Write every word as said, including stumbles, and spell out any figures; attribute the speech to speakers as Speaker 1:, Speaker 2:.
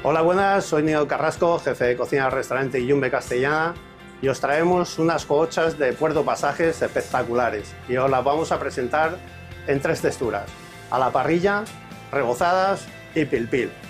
Speaker 1: Hola, buenas, soy Nino Carrasco, jefe de cocina del restaurante Yumbe Castellana, y os traemos unas cohochas de Puerto Pasajes espectaculares y os las vamos a presentar en tres texturas: a la parrilla, rebozadas y pil pil.